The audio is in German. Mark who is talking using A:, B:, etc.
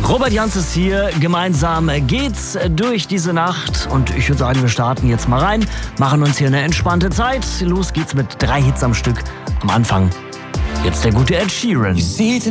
A: Robert Jans ist hier, gemeinsam geht's durch diese Nacht und ich würde sagen, wir starten jetzt mal rein, machen uns hier eine entspannte Zeit. Los geht's mit 3 Hits am Stück. Am Anfang jetzt der gute Ed Sheeran.